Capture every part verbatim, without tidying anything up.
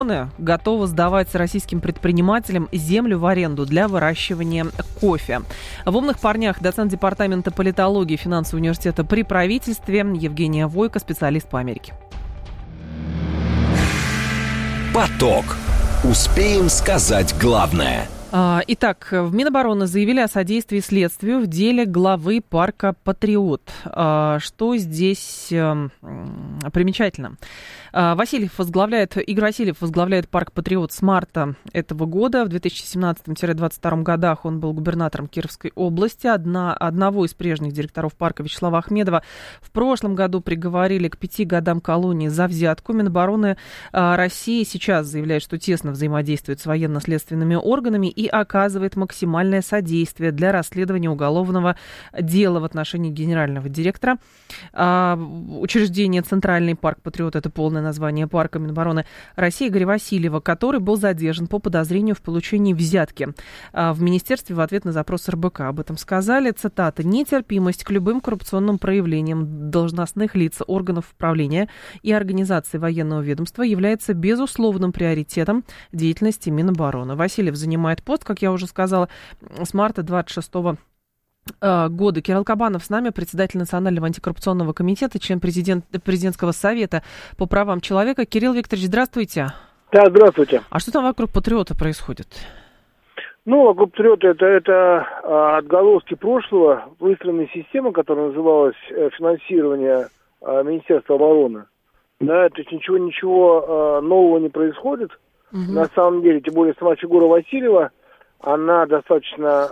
готова сдавать российским предпринимателям землю в аренду для выращивания кофе. В «Умных парнях» доцент департамента политологии финансового университета при правительстве Евгения Войко, специалист по Америке. Поток. Успеем сказать главное. Итак, в Минобороны заявили о содействии следствию в деле главы парка «Патриот». Что здесь примечательно? Васильев возглавляет, Игорь Васильев возглавляет парк «Патриот» с марта этого года. В две тысячи семнадцатом — двадцать втором годах он был губернатором Кировской области. Одна, одного из прежних директоров парка, Вячеслава Ахмедова, в прошлом году приговорили к пяти годам колонии за взятку. Минобороны России сейчас заявляет, что тесно взаимодействует с военно-следственными органами и оказывает максимальное содействие для расследования уголовного дела в отношении генерального директора учреждения «Центральный парк «Патриот», это полное название парка Минобороны России, Игоря Васильева, который был задержан по подозрению в получении взятки в министерстве в ответ на запрос эр бэ ка. Об этом сказали, цитата: «Нетерпимость к любым коррупционным проявлениям должностных лиц, органов управления и организаций военного ведомства является безусловным приоритетом деятельности Минобороны». Васильев занимает пост, как я уже сказала, с марта двадцать шестого года. Кирилл Кабанов с нами, председатель Национального антикоррупционного комитета, член президент, президентского совета по правам человека. Кирилл Викторович, здравствуйте. Да, здравствуйте. А что там вокруг «Патриота» происходит? Ну, вокруг «Патриота» это, это а, отголоски прошлого, выстроенной системы, которая называлась а, финансирование а, Министерства обороны. Да, то есть ничего, ничего а, нового не происходит. Угу. На самом деле, тем более сама фигура Васильева, она достаточно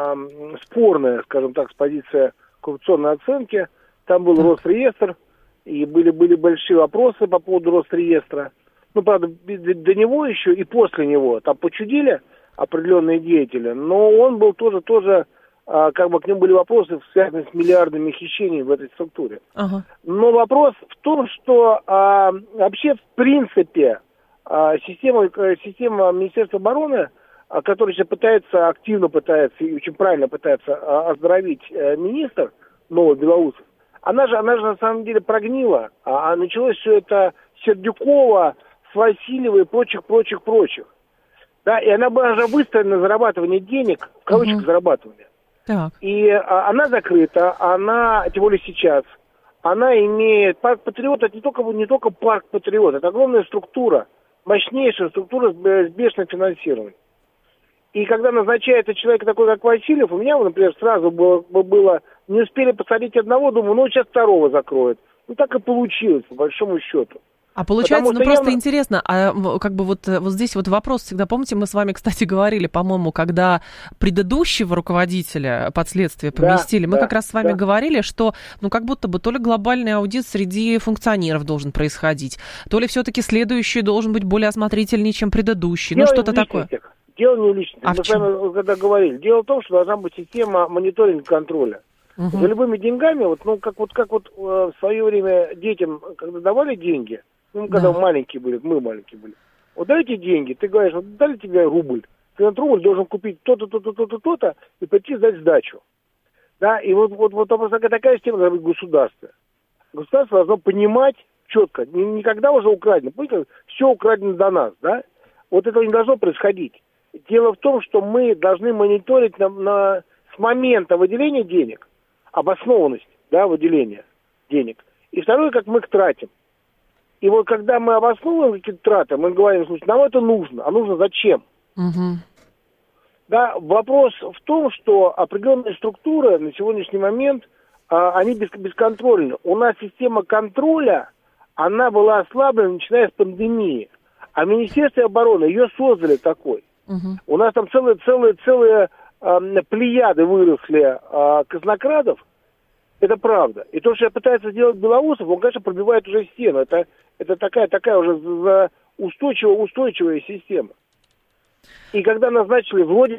э, спорная, скажем так, с позиции коррупционной оценки. Там был Росреестр, и были, были большие вопросы по поводу Росреестра. Ну, правда, до него еще и после него там почудили определенные деятели, но он был тоже, тоже э, как бы к нему были вопросы, связанные с миллиардными хищениями в этой структуре. Ага. Но вопрос в том, что э, вообще, в принципе, э, система, э, система Министерства обороны, который сейчас пытается, активно пытается и очень правильно пытается оздоровить министр новый Белоусов, она же, она же на самом деле прогнила. А началось все это с Сердюкова, с Васильева и прочих, прочих, прочих. Да, и она была же выстроена на зарабатывание денег, в кавычках угу. зарабатывание. Так. И а, она закрыта, она, тем более сейчас, она имеет... Парк «Патриот» это не только, не только парк «Патриот», это огромная структура, мощнейшая структура с бешеным финансированием. И когда назначается человек такой, как Васильев, у меня, например, сразу было, было не успели посадить одного, думаю, ну, сейчас второго закроют. Ну, так и получилось, по большому счету. А получается, ну, просто явно... интересно, а как бы вот, вот здесь вот вопрос всегда, помните, мы с вами, кстати, говорили, по-моему, когда предыдущего руководителя под следствие поместили, да, мы да, как раз с вами да. говорили, что, ну, как будто бы то ли глобальный аудит среди функционеров должен происходить, то ли все-таки следующий должен быть более осмотрительнее, чем предыдущий, Дело ну, что-то такое. Дело не в личности. А Мы с вами когда говорили. Дело в том, что должна быть система мониторинга контроля. Угу. За любыми деньгами, вот, ну, как вот, как вот э, в свое время детям, когда давали деньги, ну, когда да. маленькие были, мы маленькие были, вот дайте деньги, ты говоришь, вот дали тебе рубль, ты на рубль должен купить то-то, то-то, то-то, то-то, и пойти сдать сдачу. Да, и вот, вот, вот такая система должна быть государства. Государство должно понимать четко, никогда уже украдено, помните, все украдено до нас, да? Вот этого не должно происходить. Дело в том, что мы должны мониторить на, на, с момента выделения денег, обоснованность, да, выделения денег. И второе, как мы их тратим. И вот когда мы обосновываем какие-то траты, мы говорим, слушай, нам это нужно, а нужно зачем? Угу. Да, вопрос в том, что определенные структуры на сегодняшний момент, а, они без, бесконтрольны. У нас система контроля, она была ослаблена, начиная с пандемии. А Министерство обороны ее создали такой. Угу. У нас там целые, целые, целые э, плеяды выросли э, казнокрадов. Это правда. И то, что пытается сделать Белоусов, он, конечно, пробивает уже стену. Это, это такая, такая уже устойчивая, устойчивая система. И когда назначили вроде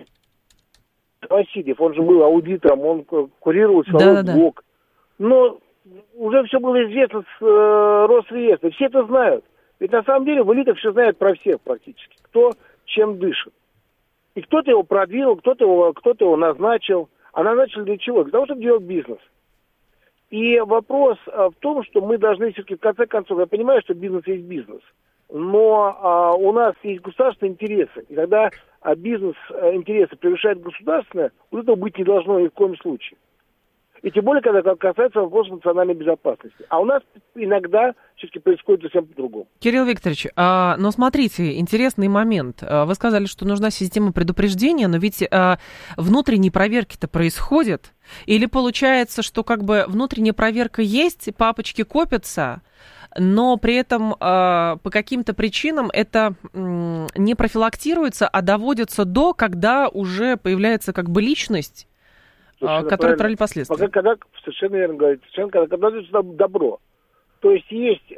Васильев, он же был аудитором, он курировал силовой да, блок. Да. Но уже все было известно с э, Росреестра. Все это знают. Ведь на самом деле в элитах все знают про всех практически. Кто чем дышит. И кто-то его продвинул, кто-то его, кто-то его назначил. А назначили для чего? Для того, чтобы делать бизнес. И вопрос в том, что мы должны все-таки, в конце концов, я понимаю, что бизнес есть бизнес. но а, у нас есть государственные интересы. И когда а, бизнес-интересы превышают государственное, вот этого быть не должно ни в коем случае. И тем более, когда касается вопроса национальной безопасности. А у нас иногда все-таки происходит совсем по-другому. Кирилл Викторович, а, но смотрите, интересный момент. Вы сказали, что нужна система предупреждения, но ведь а, внутренние проверки-то происходят. Или получается, что как бы внутренняя проверка есть, папочки копятся, но при этом а, по каким-то причинам это м, не профилактируется, а доводится до, когда уже появляется как бы личность, Совершенно который пролили последствия. Пока, когда, совершенно верно говорите, совершенно, когда, когда дается добро. То есть есть, э,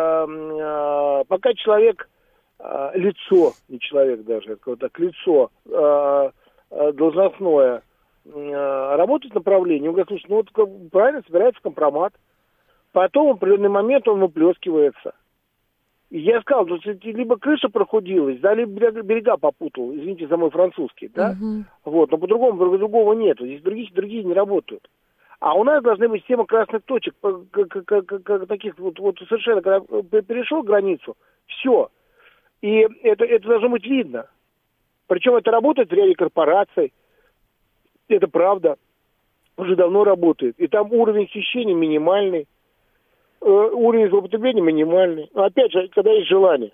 э, пока человек, э, лицо, не человек даже, это так, лицо э, э, должностное, э, работает в направлении, он говорит, слушай, ну вот правильно собирается компромат, потом в определенный момент он выплескивается. И я сказал, что либо крыша прохудилась, да, либо берега попутал, извините за мой французский, да, uh-huh. вот, но по-другому, по-другому нет, здесь других, другие не работают. А у нас должны быть система красных точек, таких вот, вот совершенно, когда перешел границу, все, и это, это должно быть видно. Причем это работает в ряде корпораций, это правда, уже давно работает, и там уровень хищения минимальный. Уровень злоупотребления минимальный. Но опять же, когда есть желание.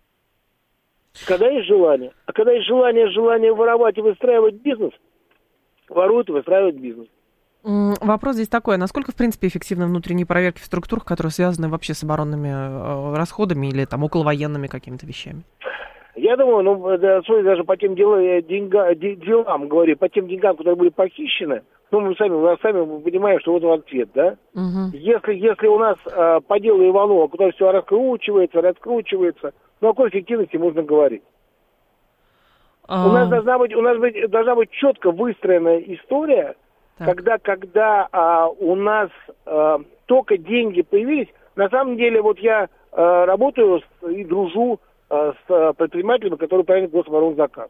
Когда есть желание. А когда есть желание, желание воровать и выстраивать бизнес, воруют и выстраивают бизнес. Вопрос здесь такой. Насколько, в принципе, эффективны внутренние проверки в структурах, которые связаны вообще с оборонными расходами или там околовоенными какими-то вещами? Я думаю, ну, даже по тем делам, деньга, делам, говорю, по тем деньгам, которые были похищены, ну, мы сами, мы сами понимаем, что вот он ответ, да? Угу. Если, если у нас э, по делу Иванова, куда все раскручивается, раскручивается, ну, о какой эффективности можно говорить? А... У нас должна быть, у нас быть, должна быть четко выстроенная история, так. когда, когда э, у нас э, только деньги появились. На самом деле, вот я э, работаю с, и дружу э, с предпринимателями, которые проводят гособоронзаказ.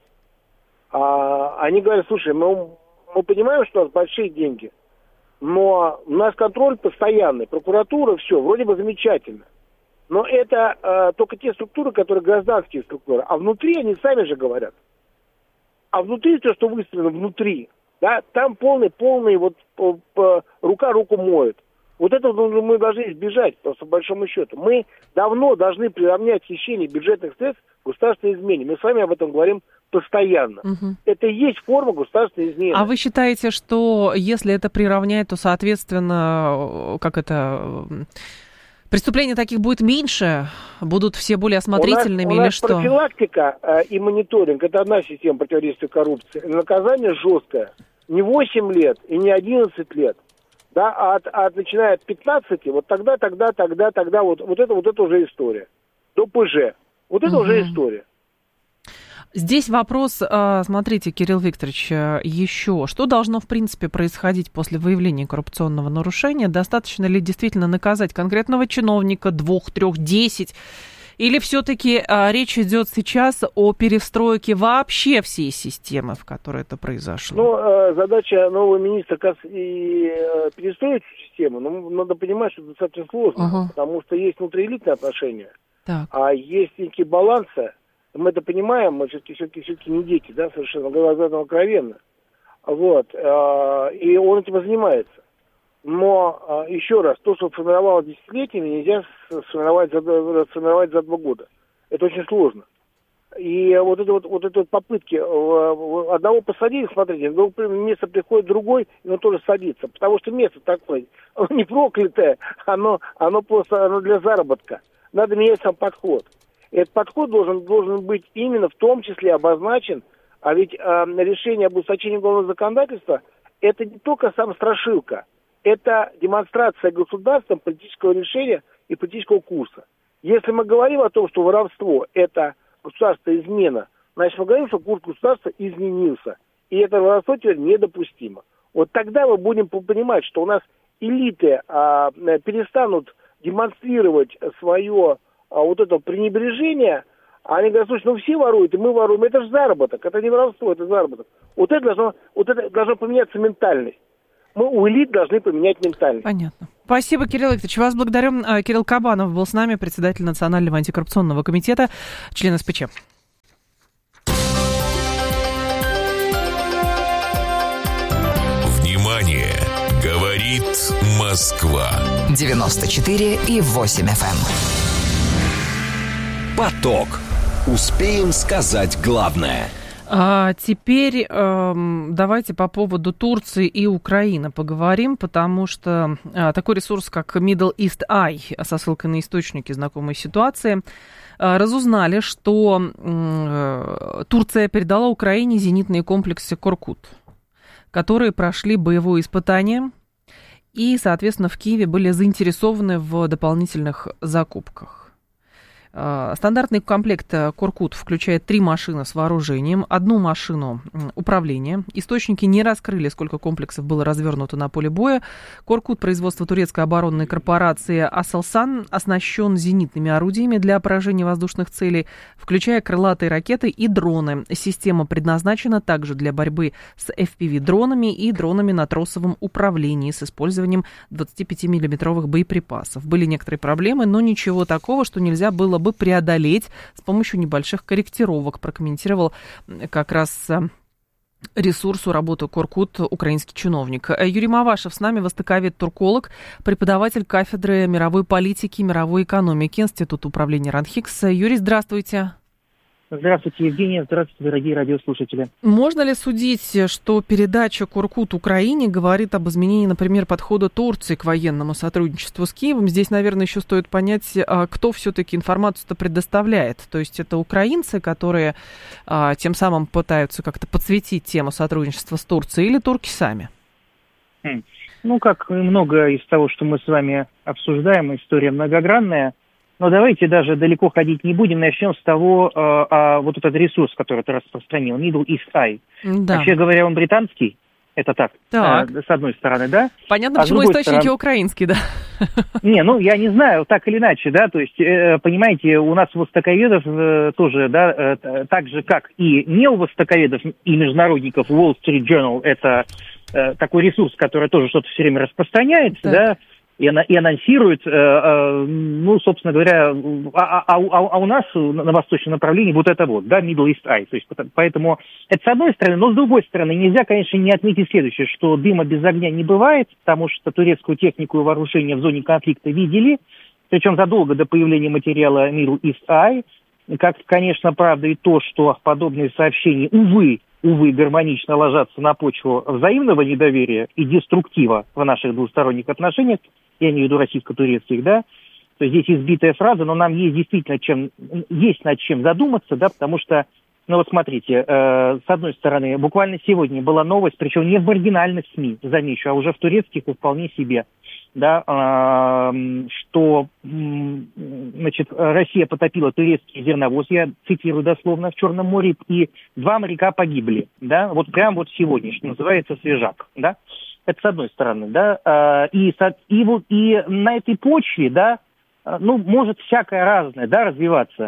А, они говорят, слушай, мы... Мы понимаем, что у нас большие деньги, но у нас контроль постоянный, прокуратура, все, вроде бы замечательно. Но это э, только те структуры, которые гражданские структуры, а внутри они сами же говорят. А внутри то, что выставлено внутри, да, там полный, полный, вот по, по, рука руку моет. Вот это мы должны избежать, просто по большому счету. Мы давно должны приравнять хищение бюджетных средств к государственной измене. Мы с вами об этом говорим постоянно. Угу. Это и есть форма государственной измены. А вы считаете, что если это приравнять, то, соответственно, как это... Преступлений таких будет меньше? Будут все более осмотрительными у нас, у нас или что? Профилактика э, и мониторинг – это одна система противодействия коррупции. Наказание жесткое. Не восемь лет и не одиннадцать лет. Да, а от, от, начиная от пятнадцати, вот тогда, тогда, тогда, тогда, вот, вот, это, вот это уже история. До ПЖ. Вот это угу. уже история. Здесь вопрос, смотрите, Кирилл Викторович, еще. Что должно, в принципе, происходить после выявления коррупционного нарушения? Достаточно ли действительно наказать конкретного чиновника, двух, трех, десять? Или все-таки а, речь идет сейчас о перестройке вообще всей системы, в которой это произошло? Ну, э, задача нового министра как и э, перестроить систему, но надо понимать, что это достаточно сложно, uh-huh. потому что есть внутриэлитные отношения, так. а есть некие балансы. Мы это понимаем, мы все-таки, все-таки, все-таки не дети, да, совершенно, говорю об этом откровенно. Вот, э, и он этим и занимается. Но, э, еще раз, то, что формировалось десятилетиями, нельзя сформировать за, сформировать за два года. Это очень сложно. И вот это вот, вот это вот попытки, э, одного посадили, смотрите, в другое место приходит другой, и он тоже садится. Потому что место такое, оно не проклятое, оно, оно просто оно для заработка. Надо менять сам подход. И этот подход должен, должен быть именно в том числе обозначен, а ведь э, решение об ужесточении уголовного законодательства – это не только сам страшилка, это демонстрация государством политического решения и политического курса. Если мы говорим о том, что воровство – это государственная измена, значит, мы говорим, что курс государства изменился. И это воровство теперь недопустимо. Вот тогда мы будем понимать, что у нас элиты а, перестанут демонстрировать свое а, вот это пренебрежение, а они говорят, слушай, ну все воруют, и мы воруем. Это же заработок, это не воровство, это заработок. Вот это должно, вот это должно поменяться ментальность. Мы у элит должны поменять ментальность. Понятно. Спасибо, Кирилл Викторович. Вас благодарю. Кирилл Кабанов был с нами, председатель Национального антикоррупционного комитета, член СПЧ. Внимание! Говорит Москва. девяносто четыре и восемь эф эм. Поток. Успеем сказать главное. А теперь э, давайте по поводу Турции и Украины поговорим, потому что э, такой ресурс, как Middle East Eye, со ссылкой на источники знакомой ситуации, э, разузнали, что э, Турция передала Украине зенитные комплексы «Коркут», которые прошли боевое испытание и, соответственно, в Киеве были заинтересованы в дополнительных закупках. Стандартный комплект «Коркут» включает три машины с вооружением, одну машину управления. Источники не раскрыли, сколько комплексов было развернуто на поле боя. «Коркут» производства турецкой оборонной корпорации «Аселсан» оснащен зенитными орудиями для поражения воздушных целей, включая крылатые ракеты и дроны. Система предназначена также для борьбы с эф пи ви-дронами и дронами на тросовом управлении с использованием двадцатипятимиллиметровых боеприпасов. Были некоторые проблемы, но ничего такого, что нельзя было бы преодолеть с помощью небольших корректировок, прокомментировал как раз ресурсу работы «Коркут» украинский чиновник. Юрий Мавашев с нами, востоковед-турколог, преподаватель кафедры мировой политики и мировой экономики Института управления РАНХИКС. Юрий, здравствуйте. Здравствуйте, Евгения. Здравствуйте, дорогие радиослушатели. Можно ли судить, что передача «Коркут» Украине говорит об изменении, например, подхода Турции к военному сотрудничеству с Киевом? Здесь, наверное, еще стоит понять, кто все-таки информацию-то предоставляет. То есть это украинцы, которые а, тем самым пытаются как-то подсветить тему сотрудничества с Турцией, или турки сами? Хм. Ну, как много из того, что мы с вами обсуждаем, история многогранная. Но давайте даже далеко ходить не будем. Начнем с того, э, а, вот этот ресурс, который ты распространил, Middle East Eye. Да. Вообще говоря, он британский. Это так, так. Э, с одной стороны, да? Понятно, а почему источники стороны... украинские, да? Не, ну, я не знаю, так или иначе, да, то есть, э, понимаете, у нас востоковедов э, тоже, да, э, так же, как и не у востоковедов и международников, Wall Street Journal, это э, такой ресурс, который тоже что-то все время распространяет, так. да, И, и анонсирует, э, э, ну, собственно говоря, а, а, а, а у нас на восточном направлении вот это вот, да, Middle East Eye. То есть, поэтому это с одной стороны, но с другой стороны, нельзя, конечно, не отметить следующее, что дыма без огня не бывает, потому что турецкую технику и вооружение в зоне конфликта видели, причем задолго до появления материала Middle East Eye. Как, конечно, правда и то, что подобные сообщения, увы, увы, гармонично ложатся на почву взаимного недоверия и деструктива в наших двусторонних отношениях, я имею в виду российско-турецких, да, то есть здесь избитая фраза, но нам есть действительно чем, есть над чем задуматься, да, потому что, ну вот смотрите, э, с одной стороны, буквально сегодня была новость, причем не в маргинальных СМИ, замечу, а уже в турецких и вполне себе, да, э, что, э, значит, Россия потопила турецкий зерновоз, я цитирую дословно, в Черном море, и два моряка погибли, да, вот прямо вот сегодня, что называется, свежак, да. Это с одной стороны, да, и, и, вот, и на этой почве, да, ну, может всякое разное, да, развиваться.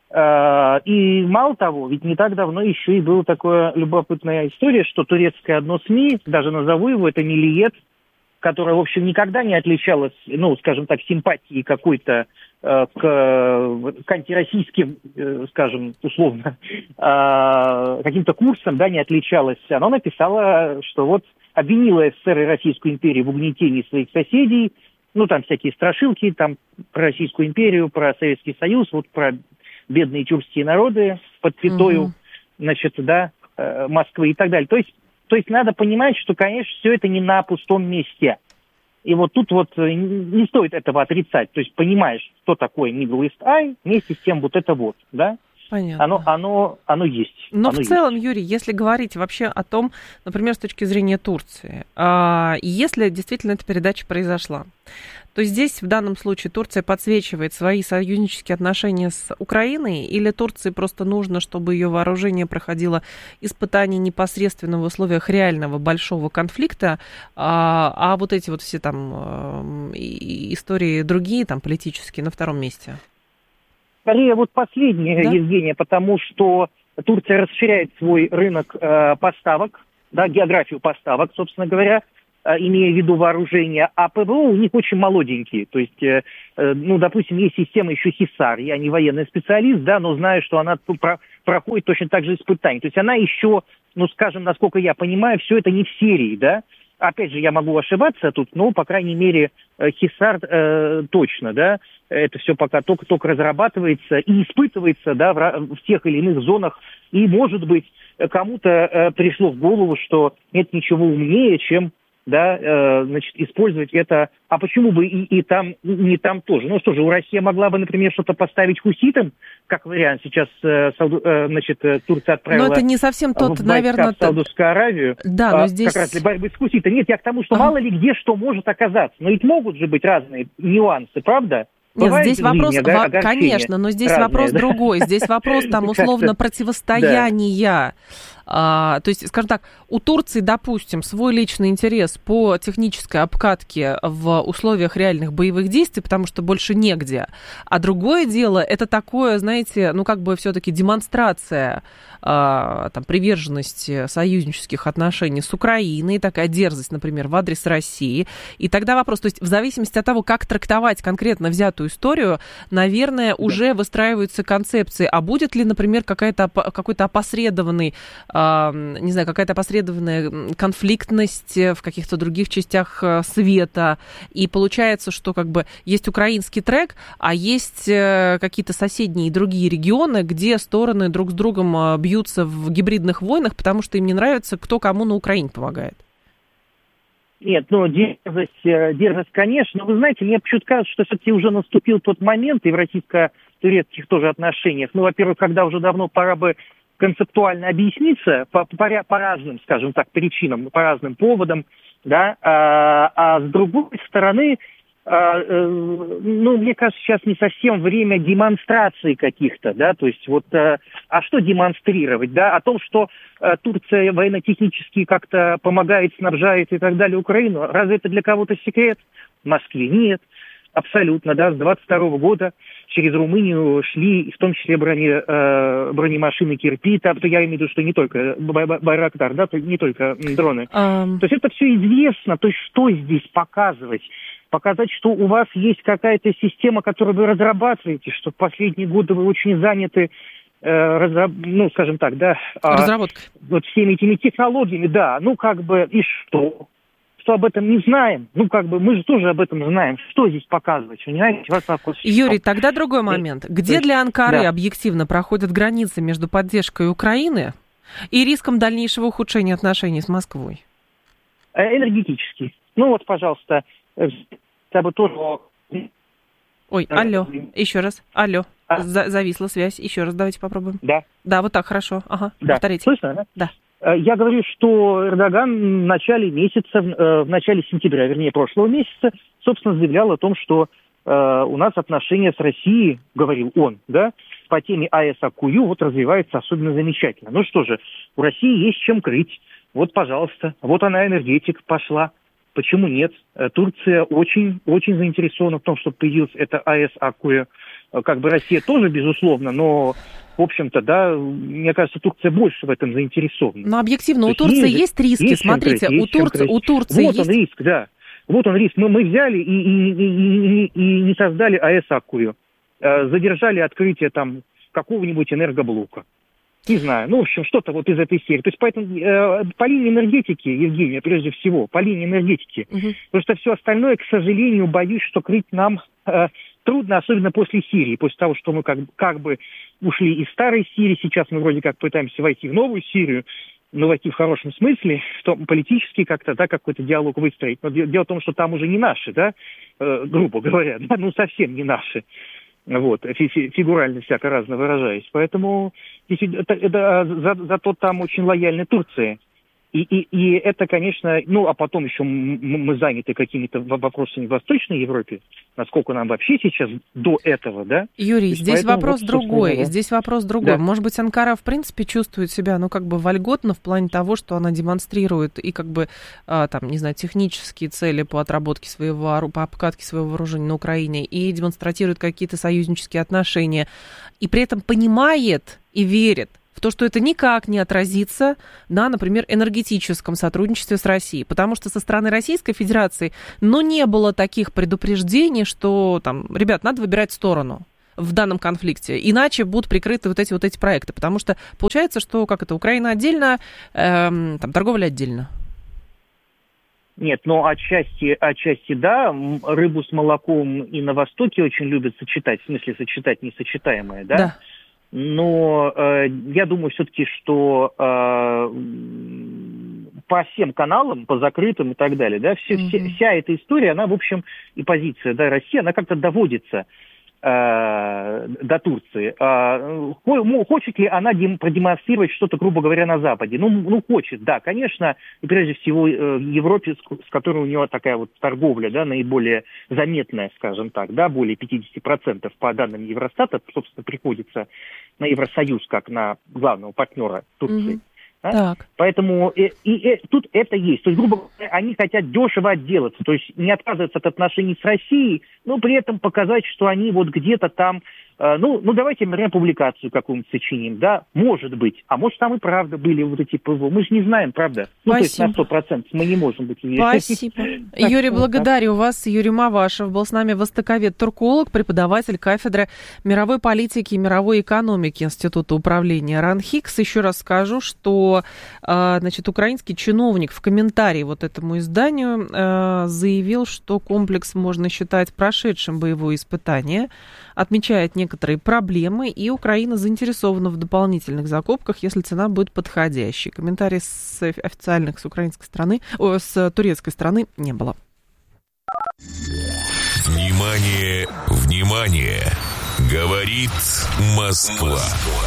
И мало того, ведь не так давно еще и была такая любопытная история, что турецкое одно СМИ, даже назову его, это Milliyet, которая, в общем, никогда не отличалась, ну, скажем так, симпатией какой-то к, к антироссийским, скажем, условно, каким-то курсам, да, не отличалась. Она написала, что вот обвинила СССР и Российскую империю в угнетении своих соседей, ну, там всякие страшилки, там про Российскую империю, про Советский Союз, вот про бедные тюркские народы под пятою, угу. значит, да, Москвы и так далее. То есть, то есть надо понимать, что, конечно, все это не на пустом месте. И вот тут вот не стоит этого отрицать. То есть понимаешь, что такое Middle East Eye, вместе с тем вот это вот, да. Понятно. Оно, оно, оно есть. Но оно в целом, есть. Юрий, если говорить вообще о том, например, с точки зрения Турции, а, если действительно эта передача произошла, то здесь в данном случае Турция подсвечивает свои союзнические отношения с Украиной, или Турции просто нужно, чтобы ее вооружение проходило испытания непосредственно в условиях реального большого конфликта, а, а вот эти вот все там истории другие, там политические, на втором месте? Скорее, вот последнее, да? Евгения, потому что Турция расширяет свой рынок э, поставок, да, географию поставок, собственно говоря, имея в виду вооружение, а ПВО у них очень молоденькие. То есть, э, ну, допустим, есть система еще Хисар. Я не военный специалист, да, но знаю, что она про- проходит точно так же испытания. То есть она еще, ну, скажем, насколько я понимаю, все это не в серии, да. Опять же, я могу ошибаться тут, но, по крайней мере, Хисар э, точно, да. Это все пока только-только разрабатывается и испытывается, да, в, в тех или иных зонах. И, может быть, кому-то э, пришло в голову, что нет ничего умнее, чем, да, э, значит, использовать это. А почему бы и, и там, и не там тоже? Ну что же, у России могла бы, например, что-то поставить хуситам, как вариант. Сейчас, э, Сауду, э, значит, Турция отправила... Но это не совсем тот, в наверное... в Саудовскую Аравию. Да, но а, здесь... Как раз для борьбы с хуситами. Нет, я к тому, что ага. мало ли где что может оказаться. Но ведь могут же быть разные нюансы, правда? Нет, Бывает здесь вопрос, да, во, конечно, но здесь разные, вопрос да? другой. Здесь вопрос там условно противостояния. А, то есть, скажем так, у Турции, допустим, свой личный интерес по технической обкатке в условиях реальных боевых действий, потому что больше негде. А другое дело, это такое, знаете, ну как бы все-таки демонстрация а, там, приверженности союзнических отношений с Украиной, такая дерзость, например, в адрес России. И тогда вопрос, то есть в зависимости от того, как трактовать конкретно взятую историю, наверное, уже выстраиваются концепции. А будет ли, например, какая-то, какой-то опосредованный не знаю, какая-то опосредованная конфликтность в каких-то других частях света. И получается, что как бы есть украинский трек, а есть какие-то соседние и другие регионы, где стороны друг с другом бьются в гибридных войнах, потому что им не нравится, кто кому на Украине помогает. Нет, ну, дерзость, дерзость, конечно. Но вы знаете, мне почему-то кажется, что все-таки уже наступил тот момент и в российско-турецких тоже отношениях. Ну, во-первых, когда уже давно пора бы концептуально объясниться по, по, по разным, скажем так, причинам, по разным поводам, да, а, а с другой стороны, а, ну, мне кажется, сейчас не совсем время демонстрации каких-то, да, то есть вот, а, а что демонстрировать, да, о том, что а, Турция военно-технически как-то помогает, снабжает и так далее Украину, разве это для кого-то секрет? В Москве нет. Абсолютно, да, с двадцать второго года через Румынию шли, в том числе брони, э, бронемашины Кирпи, там, то я имею в виду, что не только Байрактар, да, то не только дроны. Um... То есть это все известно, то есть что здесь показывать? Показать, что у вас есть какая-то система, которую вы разрабатываете, что в последние годы вы очень заняты, э, разраб... ну, скажем так, да. Разработкой. А, вот всеми этими технологиями, да, ну, как бы, и что? Что об этом не знаем. Ну, как бы, мы же тоже об этом знаем. Что здесь показывать? Понимаете? Юрий, тогда другой момент. Где для Анкары да. объективно проходят границы между поддержкой Украины и риском дальнейшего ухудшения отношений с Москвой? Энергетический. Ну, вот, пожалуйста, я бы тоже... Ой, алло, еще раз. Алло, а? Зависла связь. Еще раз давайте попробуем. Да. Да, вот так, хорошо. Ага, да. Повторите. Слышно, да? Да. Я говорю, что Эрдоган в начале месяца, в начале сентября, вернее, прошлого месяца, собственно, заявлял о том, что э, у нас отношения с Россией, говорил он, да, по теме АЭС Аккую вот развиваются особенно замечательно. Ну что же, у России есть чем крыть. Вот, пожалуйста, вот она, энергетика, пошла. Почему нет? Турция очень-очень заинтересована в том, чтобы появилась эта АЭС Аккую. Как бы Россия тоже, безусловно, но... В общем-то, да, мне кажется, Турция больше в этом заинтересована. Но объективно, у Турции есть, есть риски, есть смотрите, крыть, у, Турции, у Турции вот есть... он риск, да. Вот он риск. Мы, мы взяли и, и, и, и, и не создали АЭС Аккую. Задержали открытие там какого-нибудь энергоблока. Не знаю, ну, в общем, что-то вот из этой серии. То есть, поэтому э, по линии энергетики, Евгения, прежде всего, по линии энергетики, угу. потому что все остальное, к сожалению, боюсь, что крыть нам э, трудно, особенно после Сирии, после того, что мы как, как бы ушли из старой Сирии, сейчас мы вроде как пытаемся войти в новую Сирию, но войти в хорошем смысле, что политически как-то, да, какой-то диалог выстроить. Но дело в том, что там уже не наши, да, э, грубо говоря, да, ну, совсем не наши. Вот, фигурально всяко разно выражаясь. Поэтому это, это, за, зато там очень лояльны Турции. И, и, и это, конечно, ну, а потом еще мы заняты какими-то вопросами в Восточной Европе, насколько нам вообще сейчас до этого, да? Юрий, здесь вопрос вот, другой, да. здесь вопрос другой. Да. Может быть, Анкара, в принципе, чувствует себя, ну, как бы вольготно в плане того, что она демонстрирует и, как бы, а, там, не знаю, технические цели по отработке своего, по обкатке своего вооружения на Украине и демонстрирует какие-то союзнические отношения, и при этом понимает и верит в то, что это никак не отразится на, например, энергетическом сотрудничестве с Россией. Потому что со стороны Российской Федерации, ну, не было таких предупреждений, что, там, ребят, надо выбирать сторону в данном конфликте, иначе будут прикрыты вот эти вот эти проекты. Потому что получается, что, как это, Украина отдельно, эм, там, торговля отдельно. Нет, ну, отчасти, отчасти, да, рыбу с молоком и на Востоке очень любят сочетать, в смысле сочетать несочетаемое, да? Да. Но э, я думаю все-таки, что э, по всем каналам, по закрытым и так далее, да, все, mm-hmm. все, вся эта история, она, в общем, и позиция, да, России, она как-то доводится э, до Турции. Э, хочет ли она дем- продемонстрировать что-то, грубо говоря, на Западе? Ну, ну, хочет, да, конечно, и прежде всего э, в Европе, с, с которой у нее такая вот торговля, да, наиболее заметная, скажем так, да, более пятьдесят процентов по данным Евростата, собственно, приходится на Евросоюз, как на главного партнера Турции. Mm-hmm. Да? Так. Поэтому и, и, и, тут это есть. То есть, грубо говоря, они хотят дешево отделаться, то есть не отказываться от отношений с Россией, но при этом показать, что они вот где-то там, э, ну, ну, давайте, например, публикацию какую-нибудь сочиним, да, может быть, а может там и правда были вот эти ПВО, мы же не знаем, правда? Ну, то есть на сто процентов мы не можем быть уверены. Спасибо. Юрий, благодарю вас. Юрий Мавашев был с нами, востоковед-турколог, преподаватель кафедры мировой политики и мировой экономики Института управления РАН-Хикс. Еще раз скажу, что, значит, украинский чиновник в комментарии вот этому изданию заявил, что комплекс можно считать прошедшим боевое испытание, отмечает некоторые проблемы, и Украина заинтересована в дополнительных закупках, если цена будет подходящей. Комментариев с официальных с украинской стороны, о, с турецкой стороны не было. Внимание, внимание! Говорит Москва.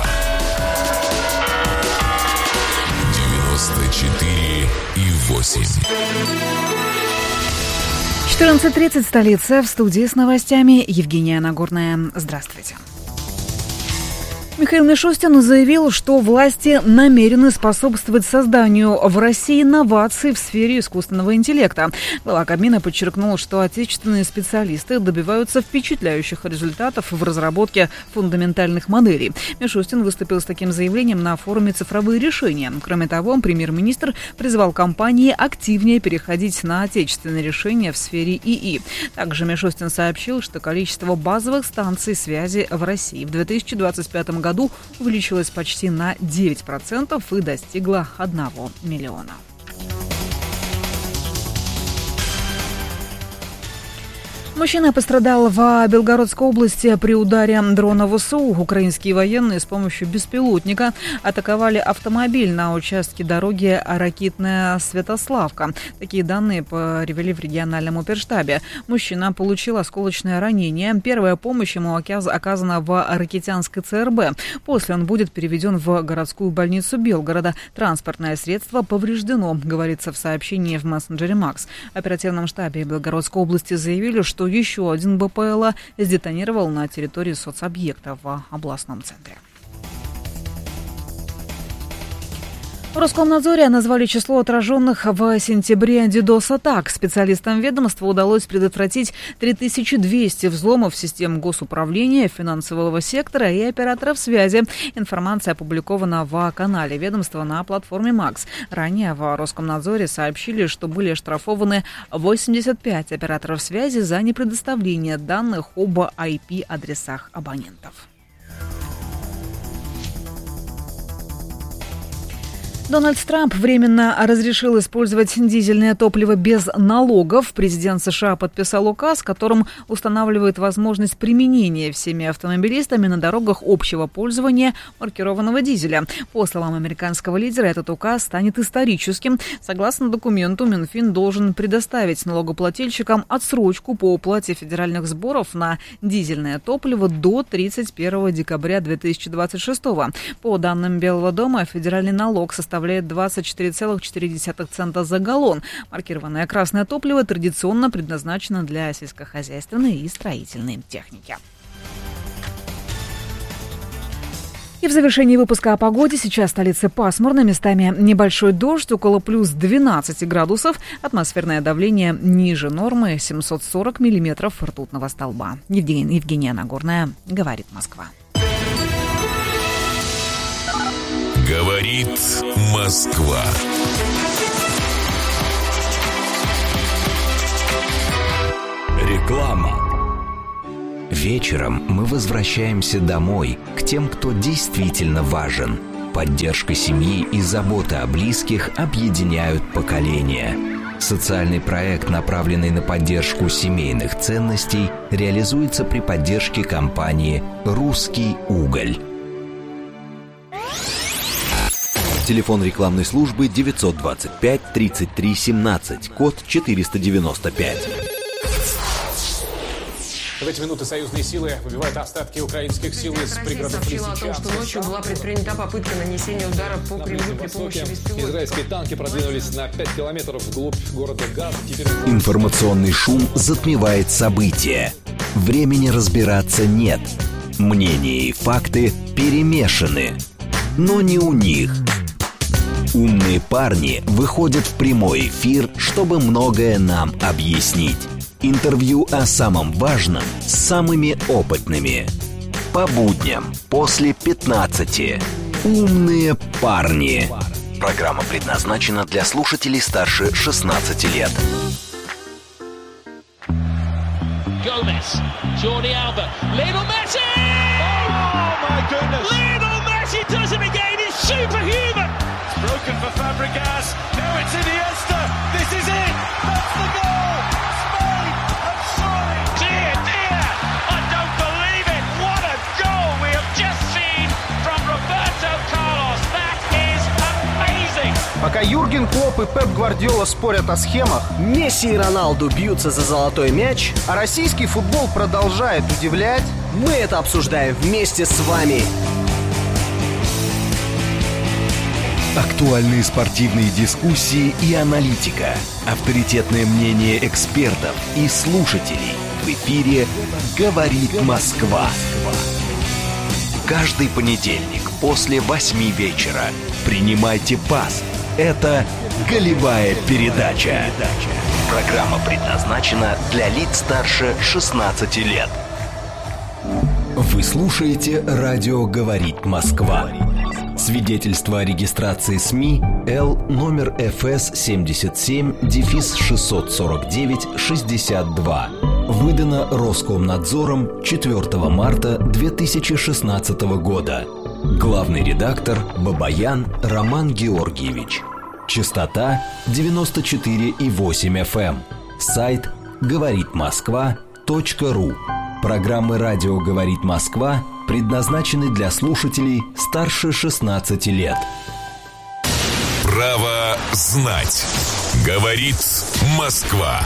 девяносто четыре и восемь. четырнадцать тридцать, столица, в студии с новостями Евгения Нагорная. Здравствуйте. Михаил Мишустин заявил, что власти намерены способствовать созданию в России инноваций в сфере искусственного интеллекта. Глава Кабмина подчеркнул, что отечественные специалисты добиваются впечатляющих результатов в разработке фундаментальных моделей. Мишустин выступил с таким заявлением на форуме «Цифровые решения». Кроме того, премьер-министр призвал компании активнее переходить на отечественные решения в сфере ИИ. Также Мишустин сообщил, что количество базовых станций связи в России в две тысячи двадцать пятом году году увеличилась почти на девять процентов и достигла одного миллиона. Мужчина пострадал в Белгородской области при ударе дрона ВСУ. Украинские военные с помощью беспилотника атаковали автомобиль на участке дороги Ракитная-Святославка. Такие данные привели в региональном оперштабе. Мужчина получил осколочное ранение. Первая помощь ему оказана в Ракитянской ЦРБ. После он будет переведен в городскую больницу Белгорода. Транспортное средство повреждено, говорится в сообщении в мессенджере Макс. В оперативном штабе Белгородской области заявили, что еще один БПЛА сдетонировал на территории соцобъекта в областном центре. В Роскомнадзоре назвали число отраженных в сентябре DDoS-атак. Специалистам ведомства удалось предотвратить три тысячи двести взломов систем госуправления, финансового сектора и операторов связи. Информация опубликована в канале ведомства на платформе Макс. Ранее в Роскомнадзоре сообщили, что были оштрафованы восемьдесят пять операторов связи за непредоставление данных об ай пи-адресах абонентов. Дональд Трамп временно разрешил использовать дизельное топливо без налогов. Президент США подписал указ, которым устанавливает возможность применения всеми автомобилистами на дорогах общего пользования маркированного дизеля. По словам американского лидера, этот указ станет историческим. Согласно документу, Минфин должен предоставить налогоплательщикам отсрочку по уплате федеральных сборов на дизельное топливо до тридцать первого декабря две тысячи двадцать шестого. По данным Белого дома, федеральный налог составляет двадцать четыре целых четыре десятых цента за галлон. Маркированное красное топливо традиционно предназначено для сельскохозяйственной и строительной техники. И в завершении выпуска о погоде. Сейчас в столице пасмурно, местами небольшой дождь, около плюс двенадцать градусов. Атмосферное давление ниже нормы, семьсот сорок миллиметров ртутного столба. Евгения, Евгения Нагорная, говорит Москва. Говорит Москва. Реклама. Вечером мы возвращаемся домой, к тем, кто действительно важен. Поддержка семьи и забота о близких объединяют поколения. Социальный проект, направленный на поддержку семейных ценностей, реализуется при поддержке компании «Русский уголь». Телефон рекламной службы девятьсот двадцать пять тридцать три семнадцать, код четыреста девяносто пять. В эти минуты союзные силы выбивают остатки украинских сил из пригородов Лисичанска. Сообщила о том, что ночью была предпринята попытка нанесения удара по Кремлю при помощи беспилотников. Израильские танки продвинулись на пять километров вглубь города Газ. Теперь... Информационный шум затмевает события. Времени разбираться нет. Мнения и факты перемешаны. Но не у них. Умные парни выходят в прямой эфир, чтобы многое нам объяснить. Интервью о самом важном с самыми опытными. По будням после пятнадцати. Умные парни. Программа предназначена для слушателей старше шестнадцати лет. Gomez, Jordi Alba, Lionel Messi! Oh my goodness! Lionel Messi does it again. He's superhuman. It's broken for Fabregas. Now it's Iniesta. This is it. That's the goal. Spain have surely. Dear, dear, I don't believe it. What a goal we have just seen from Roberto Carlos. That is amazing. Пока Юрген Клопп и Пеп Гвардиола спорят о схемах, Месси и Роналду бьются за золотой мяч, а российский футбол продолжает удивлять, мы это обсуждаем вместе с вами. Актуальные спортивные дискуссии и аналитика. Авторитетное мнение экспертов и слушателей. В эфире «Говорит Москва». Каждый понедельник после восьми вечера. Принимайте пас. Это «Голевая передача». Программа предназначена для лиц старше шестнадцати лет. Вы слушаете «Радио говорит Москва». Свидетельство о регистрации СМИ Л номер эф эс семьдесят семь шестьсот сорок девять шестьдесят два. Выдано Роскомнадзором четвёртого марта две тысячи шестнадцатого года. Главный редактор Бабаян Роман Георгиевич. Частота девяносто четыре и восемь эф эм. Сайт говорит москва точка ру. Программы «Радио говорит Москва» предназначены для слушателей старше шестнадцати лет. Право знать. Говорит Москва.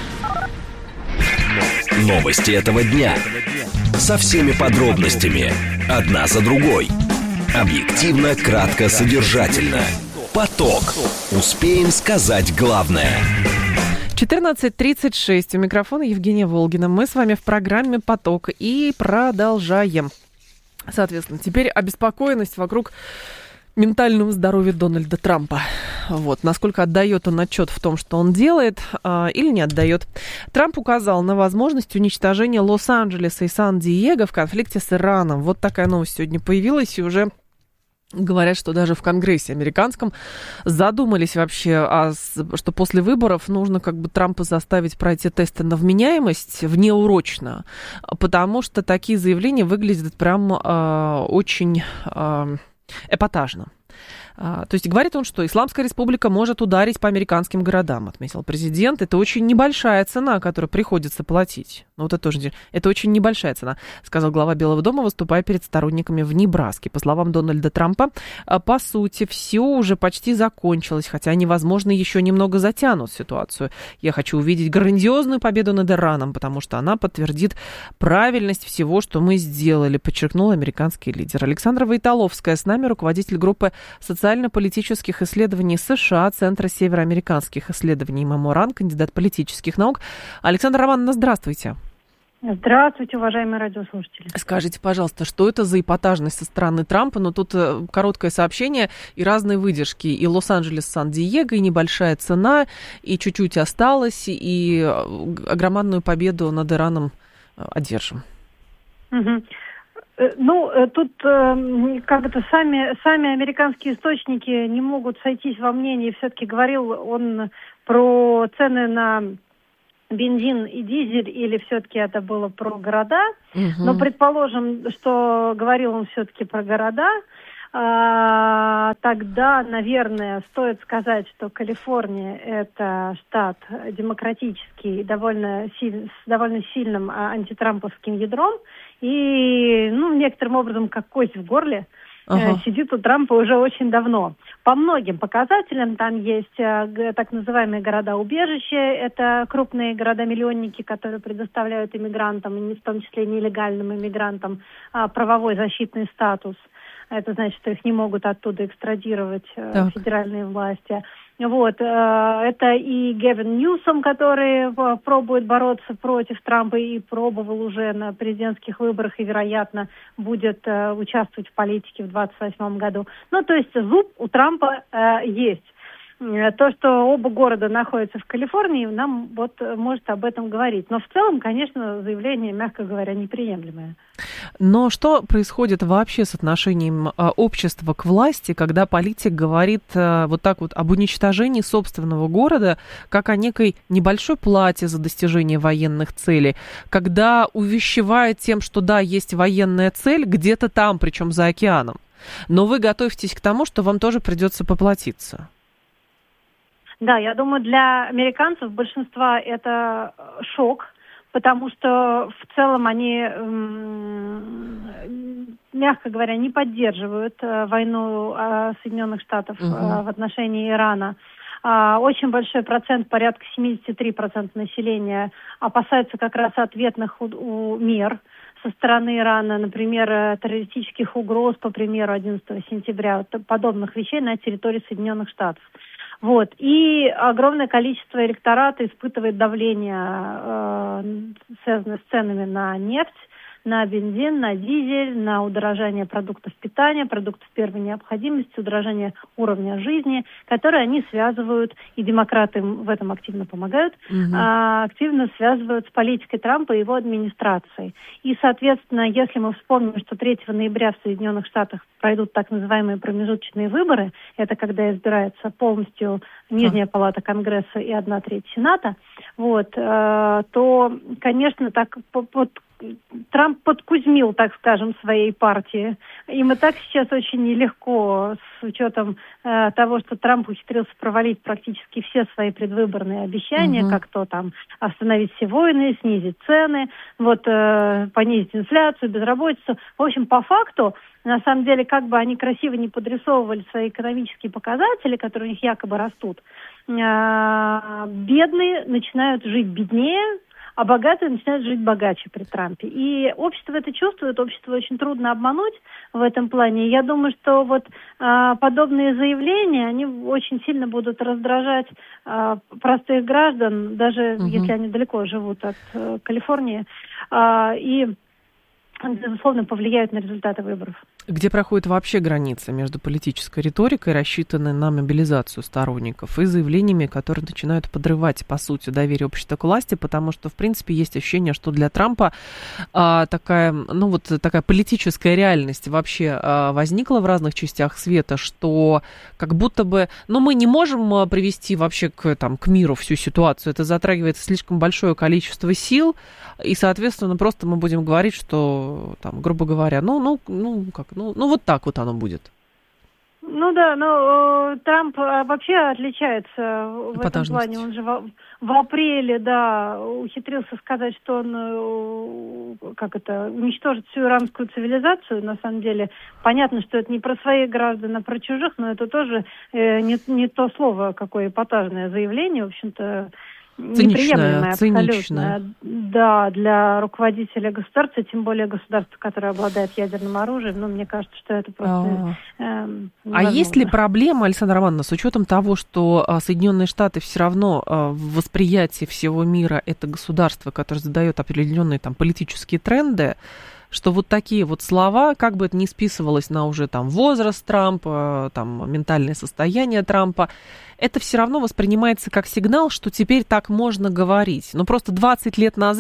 Новости этого дня. Со всеми подробностями. Одна за другой. Объективно, кратко, содержательно. Поток. Успеем сказать главное. четырнадцать тридцать шесть. У микрофона Евгения Волгина. Мы с вами в программе «Поток» и продолжаем. Соответственно, теперь обеспокоенность вокруг ментального здоровья Дональда Трампа. Вот, насколько отдает он отчет в том, что он делает, э, или не отдает. Трамп указал на возможность уничтожения Лос-Анджелеса и Сан-Диего в конфликте с Ираном. Вот такая новость сегодня появилась, и уже говорят, что даже в Конгрессе американском задумались вообще, а, что после выборов нужно как бы Трампа заставить пройти тесты на вменяемость внеурочно, потому что такие заявления выглядят прям э, очень э, эпатажно. То есть говорит он, что Исламская республика может ударить по американским городам, отметил президент. Это очень небольшая цена, которую приходится платить. Ну, вот это тоже, это очень небольшая цена, сказал глава Белого дома, выступая перед сторонниками в Небраске. По словам Дональда Трампа, по сути, все уже почти закончилось, хотя они, возможно, еще немного затянут ситуацию. Я хочу увидеть грандиозную победу над Ираном, потому что она подтвердит правильность всего, что мы сделали, подчеркнул американский лидер. Александра Войтоловская с нами, руководитель группы социально-политических исследований США, Центра североамериканских исследований «Меморан», кандидат политических наук. Александра Романовна, здравствуйте. Здравствуйте, уважаемые радиослушатели. Скажите, пожалуйста, что это за эпатажность со стороны Трампа? Ну, тут короткое сообщение и разные выдержки. И Лос-Анджелес, Сан-Диего, и небольшая цена, и чуть-чуть осталось, и огромную победу над Ираном одержим. Угу. Ну, тут как это сами, сами американские источники не могут сойтись во мнении. Все-таки говорил он про цены на бензин и дизель, или все-таки это было про города. Угу. Но предположим, что говорил он все-таки про города. А, тогда, наверное, стоит сказать, что Калифорния – это штат демократический и довольно силь, с довольно сильным а, антитрамповским ядром. И, ну, некоторым образом, как кость в горле, ага. э, сидит у Трампа уже очень давно. По многим показателям там есть э, так называемые города-убежища. Это крупные города-миллионники, которые предоставляют иммигрантам, в том числе нелегальным иммигрантам, э, правовой защитный статус. Это значит, что их не могут оттуда экстрадировать э, федеральные власти. Вот, э, это и Гевин Ньюсом, который э, пробует бороться против Трампа и пробовал уже на президентских выборах и, вероятно, будет э, участвовать в политике в двадцать восьмом году. Ну, то есть зуб у Трампа э, есть. То, что оба города находятся в Калифорнии, нам вот может об этом говорить. Но в целом, конечно, заявление, мягко говоря, неприемлемое. Но что происходит вообще с отношением общества к власти, когда политик говорит вот так вот об уничтожении собственного города, как о некой небольшой плате за достижение военных целей, когда увещевает тем, что да, есть военная цель где-то там, причем за океаном, но вы готовитесь к тому, что вам тоже придется поплатиться? Да, я думаю, для американцев большинства это шок, потому что в целом они, мягко говоря, не поддерживают войну Соединенных Штатов угу. в отношении Ирана. Очень большой процент, порядка семьдесят три процента населения, опасаются как раз ответных мер со стороны Ирана, например, террористических угроз, по примеру, одиннадцатого сентября, подобных вещей на территории Соединенных Штатов. Вот. И огромное количество электората испытывает давление, э, связанное с ценами на нефть, на бензин, на дизель, на удорожание продуктов питания, продуктов первой необходимости, удорожание уровня жизни, которые они связывают, и демократы им в этом активно помогают, угу. а, активно связывают с политикой Трампа и его администрацией. И, соответственно, если мы вспомним, что третьего ноября в Соединенных Штатах пройдут так называемые промежуточные выборы, это когда избирается полностью Нижняя палата Конгресса и одна треть Сената, вот, э, то, конечно, так под Трамп подкузмил, так скажем, своей партии. Им и так сейчас очень нелегко, с учетом э, того, что Трамп ухитрился провалить практически все свои предвыборные обещания, угу. как то там остановить все войны, снизить цены, вот, э, понизить инфляцию, безработицу. В общем, по факту, на самом деле, как бы они красиво не подрисовывали свои экономические показатели, которые у них якобы растут, э, бедные начинают жить беднее, а богатые начинают жить богаче при Трампе. И общество это чувствует, общество очень трудно обмануть в этом плане. Я думаю, что вот а, подобные заявления, они очень сильно будут раздражать а, простых граждан, даже угу. если они далеко живут от а, Калифорнии, а, и, безусловно, повлияют на результаты выборов. Где проходит вообще граница между политической риторикой, рассчитанной на мобилизацию сторонников, и заявлениями, которые начинают подрывать, по сути, доверие общества к власти, потому что, в принципе, есть ощущение, что для Трампа а, такая, ну вот такая политическая реальность вообще а, возникла в разных частях света, что как будто бы, ну мы не можем привести вообще к, там, к миру всю ситуацию, это затрагивает слишком большое количество сил, и, соответственно, просто мы будем говорить, что, там, грубо говоря, ну, ну, ну, как Ну, ну, вот так вот оно будет. Ну да, но э, Трамп вообще отличается в этом плане. Он же в, в апреле, да, ухитрился сказать, что он, э, как это, уничтожит всю иранскую цивилизацию. На самом деле, понятно, что это не про своих граждан, а про чужих, но это тоже э, не, не то слово, какое эпатажное заявление, в общем-то, неприемлемое абсолютно. Да, для руководителя государства, тем более государства, которое обладает ядерным оружием, ну, мне кажется, что это просто э, А есть ли проблема, Александра Романовна, с учетом того, что Соединенные Штаты все равно в восприятии всего мира это государство, которое задает определенные там политические тренды, что вот такие вот слова, как бы это ни списывалось на уже там возраст Трампа, там ментальное состояние Трампа, это все равно воспринимается как сигнал, что теперь так можно говорить. Но просто двадцать лет назад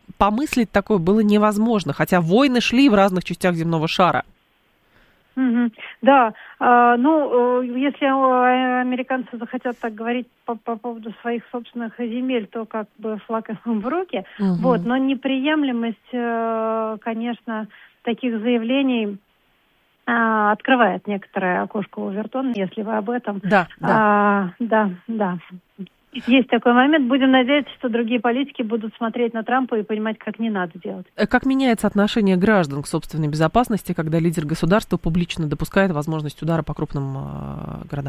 помыслить такое было невозможно, хотя войны шли в разных частях земного шара. Mm-hmm. Да, а, ну, если американцы захотят так говорить по, по поводу своих собственных земель, то как бы флаг им в руки. Mm-hmm. Вот, но неприемлемость, конечно, таких заявлений а, открывает некоторое окошко Овертона, если вы об этом. Да, да. А, да, да. Есть такой момент. Будем надеяться, что другие политики будут смотреть на Трампа и понимать, как не надо делать. Как меняется отношение граждан к собственной безопасности, когда лидер государства публично допускает возможность удара по крупным э, городам?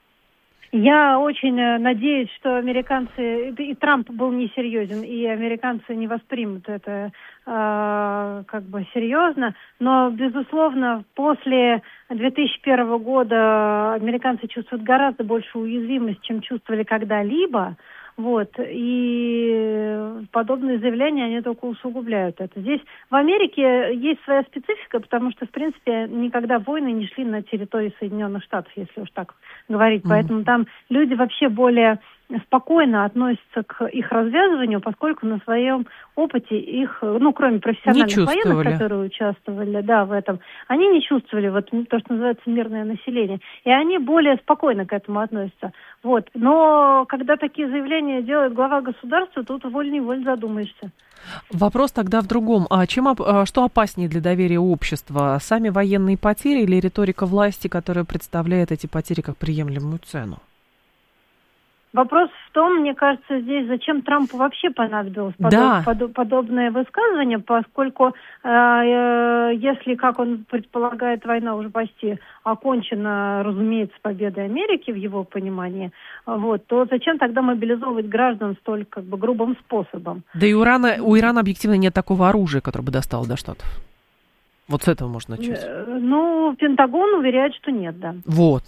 Я очень надеюсь, что американцы, и Трамп был несерьезен, и американцы не воспримут это э, как бы серьезно, но, безусловно, после две тысячи первого года американцы чувствуют гораздо большую уязвимость, чем чувствовали когда-либо. Вот, и подобные заявления, они только усугубляют это. Здесь в Америке есть своя специфика, потому что, в принципе, никогда войны не шли на территории Соединенных Штатов, если уж так говорить. Mm-hmm. Поэтому там люди вообще более спокойно относятся к их развязыванию, поскольку на своем опыте их, ну, кроме профессиональных военных, которые участвовали, да, в этом, они не чувствовали вот то, что называется мирное население. И они более спокойно к этому относятся. Вот. Но когда такие заявления делает глава государства, тут волей-неволей задумаешься. Вопрос тогда в другом. А чем, что опаснее для доверия общества? Сами военные потери или риторика власти, которая представляет эти потери как приемлемую цену? Вопрос в том, мне кажется, здесь зачем Трампу вообще понадобилось подоб, да. под, подобное высказывание, поскольку э, э, если, как он предполагает, война уже почти окончена, разумеется, победой Америки в его понимании, вот, то зачем тогда мобилизовывать граждан столь как бы грубым способом? Да и у Ирана, у Ирана объективно нет такого оружия, которое бы достало до Штатов. Вот с этого можно начать. Э, ну, Пентагон уверяет, что нет, да. Вот.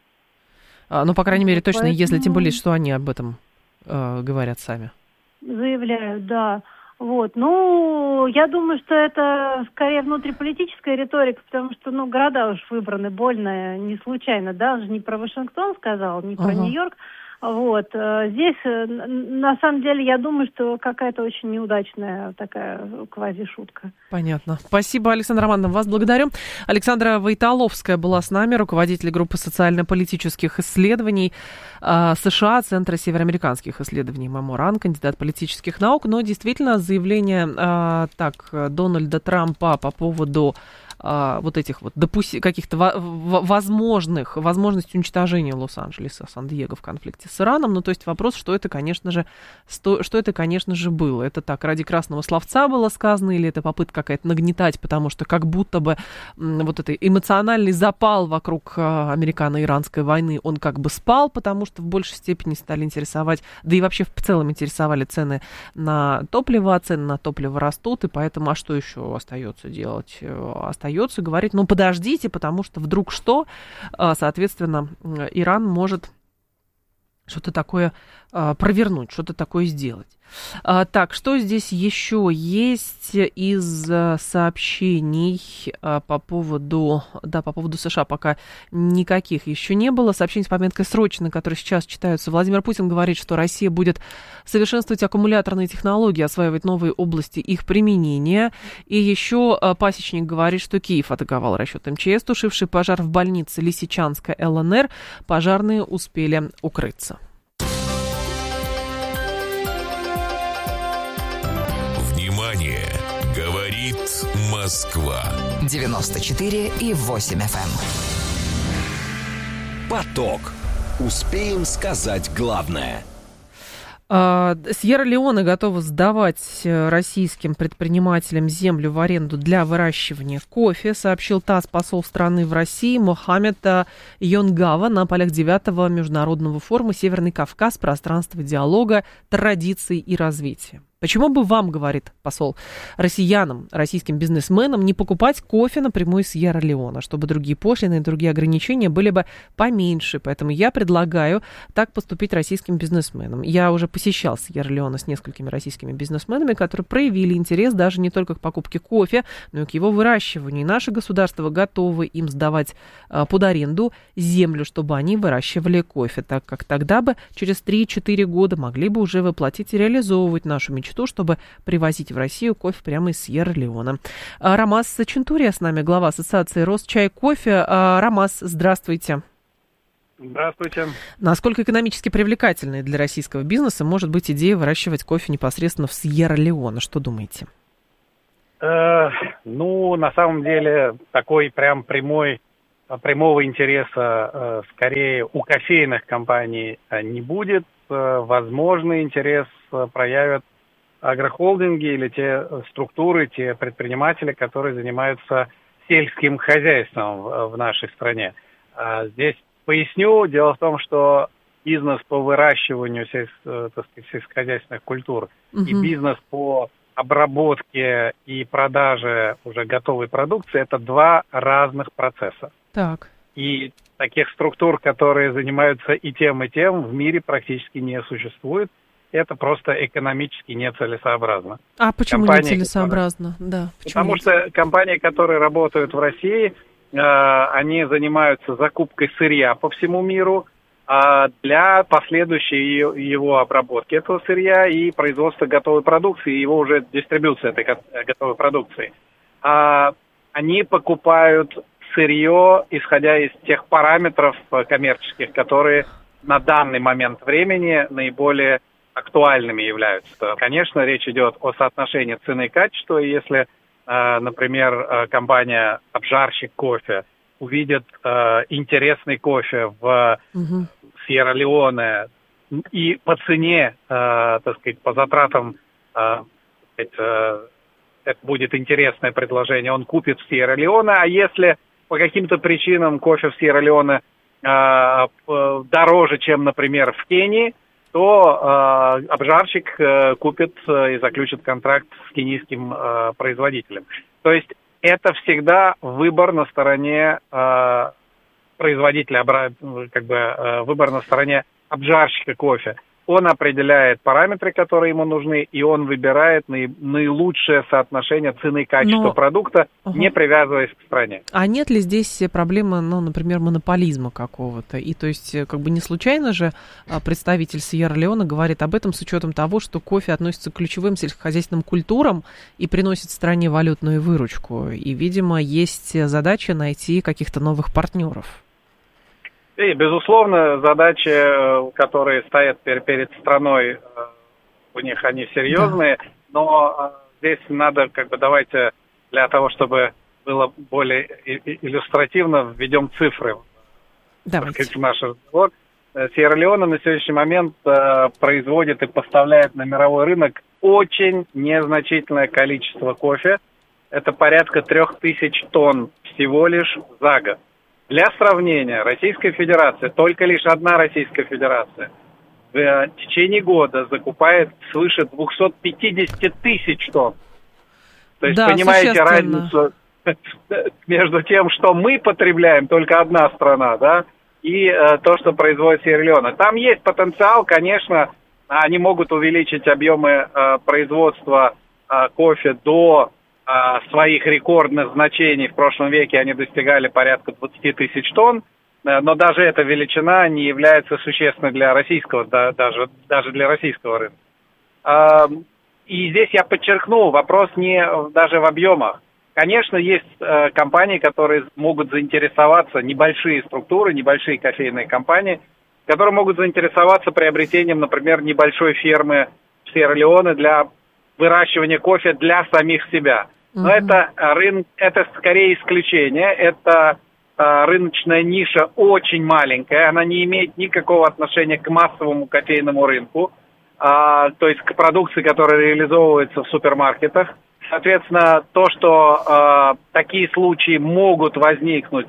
Ну, по крайней мере, точно, Поэтому... если тем более, что они об этом э, говорят сами. Заявляют, да. Вот. Ну, я думаю, что это скорее внутриполитическая риторика, потому что, ну, города уж выбраны больно, не случайно, да, он же не про Вашингтон сказал, не про uh-huh. Нью-Йорк. Вот. Здесь, на самом деле, я думаю, что какая-то очень неудачная такая квази-шутка. Понятно. Спасибо, Александра Романовна, вас благодарю. Александра Войтоловская была с нами, руководитель группы социально-политических исследований США, Центра североамериканских исследований МамоРан, кандидат политических наук. Но действительно, заявление так, Дональда Трампа по поводу вот этих вот допусти, каких-то возможных, возможности уничтожения Лос-Анджелеса, Сан-Диего в конфликте с Ираном. Ну, то есть вопрос, что это, конечно же, что, что это, конечно же, было. Это так, ради красного словца было сказано, или это попытка какая-то нагнетать, потому что как будто бы вот этот эмоциональный запал вокруг американо-иранской войны, он как бы спал, потому что в большей степени стали интересовать, да и вообще в целом интересовали цены на топливо, цены на топливо растут, и поэтому, а что еще остается делать? Остается говорить, ну подождите, потому что вдруг что, соответственно, Иран может что-то такое провернуть, что-то такое сделать. Так, что здесь еще есть из сообщений по поводу, да, по поводу США пока никаких еще не было. Сообщений с пометкой «срочно», которые сейчас читаются. Владимир Путин говорит, что Россия будет совершенствовать аккумуляторные технологии, осваивать новые области их применения. И еще Пасечник говорит, что Киев атаковал расчет МЧС, тушивший пожар в больнице Лисичанска ЛНР. Пожарные успели укрыться. Говорит Москва. девяносто четыре и восемь эф эм. Поток. Успеем сказать главное. Сьерра-Леоне готова сдавать российским предпринимателям землю в аренду для выращивания кофе, сообщил ТАСС посол страны в России Мохаммед Йонгава на полях девятого международного форума «Северный Кавказ. Пространство диалога, традиций и развития». Почему бы вам, говорит посол, россиянам, российским бизнесменам не покупать кофе напрямую из Сьерра-Леоне, чтобы другие пошлины и другие ограничения были бы поменьше. Поэтому я предлагаю так поступить российским бизнесменам. Я уже посещал Сьерра-Леоне с несколькими российскими бизнесменами, которые проявили интерес даже не только к покупке кофе, но и к его выращиванию. И наше государство готово им сдавать а, под аренду землю, чтобы они выращивали кофе, так как тогда бы через три-четыре года могли бы уже воплотить и реализовывать нашу мечту мечту, чтобы привозить в Россию кофе прямо из Сьерра-Леоне. Ромас Чентурия с нами, глава Ассоциации Росчай Кофе. Ромас, здравствуйте. Здравствуйте. Насколько экономически привлекательной для российского бизнеса может быть идея выращивать кофе непосредственно в Сьерра-Леоне? Что думаете? Э, ну, на самом деле, такой прям прямой, прямого интереса э, скорее у кофейных компаний не будет. Э, возможный интерес проявят агрохолдинги или те структуры, те предприниматели, которые занимаются сельским хозяйством в, в нашей стране. Э, здесь поясню. Дело в том, что бизнес по выращиванию сельс, так сказать, сельскохозяйственных культур угу. и бизнес по обработке и продаже уже готовой продукции – это два разных процесса. Так. И таких структур, которые занимаются и тем, и тем, в мире практически не существует. Это просто экономически нецелесообразно. А почему компании, нецелесообразно? Которые... Да, Потому что компании, которые работают в России, они занимаются закупкой сырья по всему миру для последующей его обработки этого сырья и производства готовой продукции, и его уже дистрибуции этой готовой продукции. Они покупают сырье, исходя из тех параметров коммерческих, которые на данный момент времени наиболее актуальными являются. Конечно, речь идет о соотношении цены и качества, и если например, компания «Обжарщик кофе» увидит э, интересный кофе в угу. Сьерра-Леоне и по цене, э, так сказать, по затратам, э, э, это будет интересное предложение, он купит в Сьерра-Леоне, а если по каким-то причинам кофе в Сьерра-Леоне э, дороже, чем, например, в Кении, то э, обжарщик э, купит э, и заключит контракт с кенийским э, производителем. То есть это всегда выбор на стороне э, производителя, как бы э, выбор на стороне обжарщика кофе. Он определяет параметры, которые ему нужны, и он выбирает наи- наилучшее соотношение цены и качества Но... продукта, угу. не привязываясь к стране. А нет ли здесь проблемы, ну, например, монополизма какого-то? И то есть, как бы не случайно же представитель Сьерра-Леоне говорит об этом с учетом того, что кофе относится к ключевым сельскохозяйственным культурам и приносит стране валютную выручку. И, видимо, есть задача найти каких-то новых партнеров. И, безусловно, задачи, которые стоят перед страной, у них они серьезные, да. но здесь надо, как бы, давайте для того, чтобы было более иллюстративно, введем цифры. Давайте. В наш разговор. Сьерра-Леоне на сегодняшний момент производит и поставляет на мировой рынок очень незначительное количество кофе. Это порядка трех тысяч тонн всего лишь за год. Для сравнения, Российская Федерация, только лишь одна Российская Федерация, в течение года закупает свыше двести пятьдесят тысяч тонн. То есть, да, понимаете разницу между тем, что мы потребляем, только одна страна, да, и э, то, что производит Сьерра-Леоне. Там есть потенциал, конечно, они могут увеличить объемы э, производства э, кофе до своих рекордных значений. В прошлом веке они достигали порядка двадцать тысяч тонн, но даже эта величина не является существенной для российского, даже, даже для российского рынка. И здесь я подчеркну, вопрос не даже в объемах. Конечно, есть компании, которые могут заинтересоваться, небольшие структуры, небольшие кофейные компании, которые могут заинтересоваться приобретением, например, небольшой фермы в Сьерра-Леоне для выращивания кофе для самих себя. Но uh-huh. это, рынок, это скорее исключение, это а, рыночная ниша очень маленькая, она не имеет никакого отношения к массовому кофейному рынку, а, то есть к продукции, которая реализовывается в супермаркетах. Соответственно, то, что а, такие случаи могут возникнуть,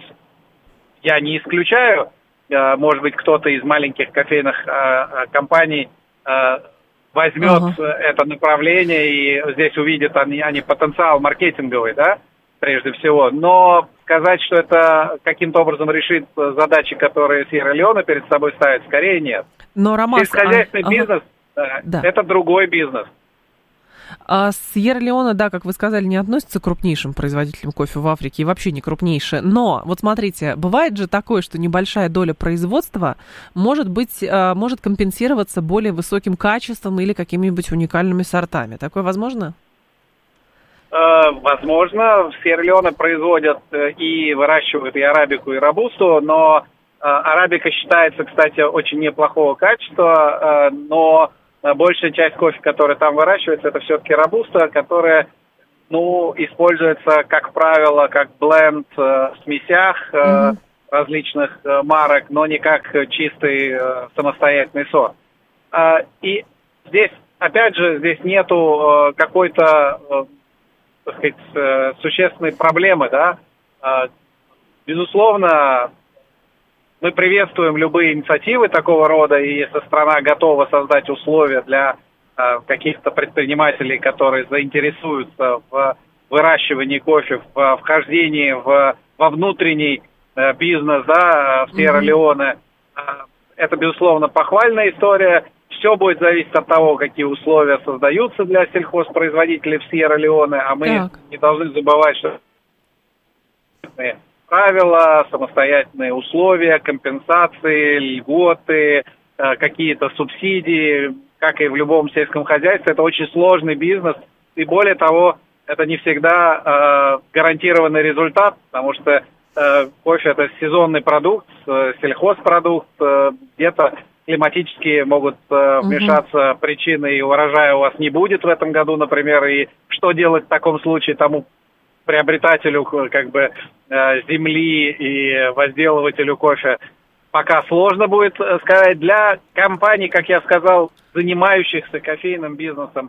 я не исключаю. А, может быть, кто-то из маленьких кофейных а, компаний а, возьмет uh-huh. это направление, и здесь увидят они, они потенциал маркетинговый, да, прежде всего. Но сказать, что это каким-то образом решит задачи, которые Сьерра-Леоне перед собой ставит, скорее нет. Но, Ромас, сельскохозяйственный а, бизнес ага. да. это другой бизнес. А Сьерра-Леоне, да, как вы сказали, не относится к крупнейшим производителям кофе в Африке и вообще не крупнейшая. Но вот смотрите, бывает же такое, что небольшая доля производства может быть, может компенсироваться более высоким качеством или какими-нибудь уникальными сортами. Такое возможно? Возможно. В Сьерра-Леоне производят и выращивают и арабику, и робусту, но арабика считается, кстати, очень неплохого качества, но большая часть кофе, который там выращивается, это все-таки робуста, которая, ну, используется, как правило, как бленд в смесях mm-hmm. различных марок, но не как чистый самостоятельный сорт. И здесь, опять же, здесь нету какой-то, так сказать, существенной проблемы, да. Безусловно, мы приветствуем любые инициативы такого рода, и если страна готова создать условия для э, каких-то предпринимателей, которые заинтересуются в выращивании кофе, в вхождении в, во внутренний э, бизнес, да, в Сьерра-Леоне, э, это, безусловно, похвальная история. Все будет зависеть от того, какие условия создаются для сельхозпроизводителей в Сьерра-Леоне, а мы так. не должны забывать, что правила, самостоятельные условия, компенсации, льготы, э, какие-то субсидии, как и в любом сельском хозяйстве. Это очень сложный бизнес, и более того, это не всегда э, гарантированный результат, потому что э, кофе – это сезонный продукт, э, сельхозпродукт, э, где-то климатические могут э, вмешаться угу. причины, и урожая у вас не будет в этом году, например, и что делать в таком случае тому приобретателю как бы земли и возделывателю кофе, пока сложно будет сказать. Для компаний, как я сказал, занимающихся кофейным бизнесом,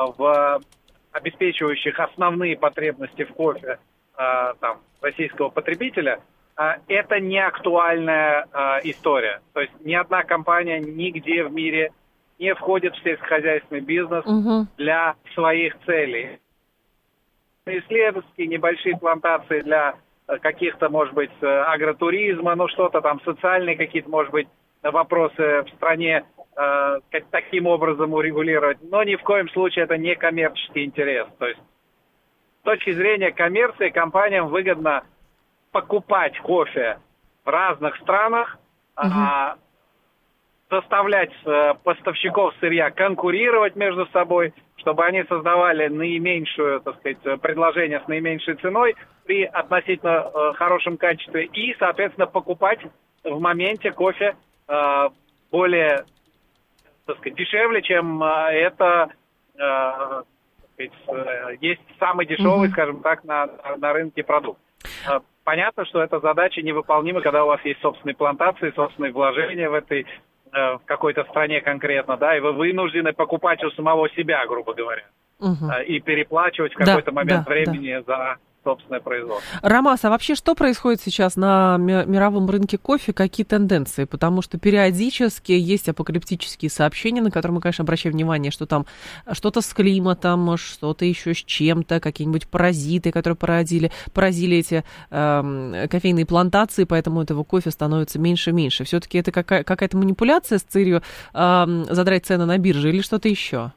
в обеспечивающих основные потребности в кофе там, российского потребителя, это не актуальная история. То есть ни одна компания нигде в мире не входит в сельскохозяйственный бизнес угу. для своих целей. Исследовательские небольшие плантации для каких-то, может быть, агротуризма, ну что-то там, социальные какие-то, может быть, вопросы в стране э, таким образом урегулировать. Но ни в коем случае это не коммерческий интерес. То есть с точки зрения коммерции компаниям выгодно покупать кофе в разных странах, угу. а заставлять поставщиков сырья конкурировать между собой, чтобы они создавали наименьшую, так сказать, предложение с наименьшей ценой при относительно э, хорошем качестве и, соответственно, покупать в моменте кофе э, более, так сказать, дешевле, чем э, это э, так сказать, э, есть самый дешевый, mm-hmm. скажем так, на, на рынке продукт. Э, понятно, что эта задача невыполнима, когда у вас есть собственные плантации, собственные вложения в этой в какой-то стране конкретно, да, и вы вынуждены покупать у самого себя, грубо говоря, угу. и переплачивать в какой-то да, момент да, времени да. за собственное производство. Ромас, а вообще что происходит сейчас на мировом рынке кофе, какие тенденции? Потому что периодически есть апокалиптические сообщения, на которые мы, конечно, обращаем внимание, что там что-то с климатом, что-то еще с чем-то, какие-нибудь паразиты, которые поразили, поразили эти э, кофейные плантации, поэтому этого кофе становится меньше и меньше. Все-таки это какая- какая-то манипуляция с целью э, задрать цены на бирже или что-то еще?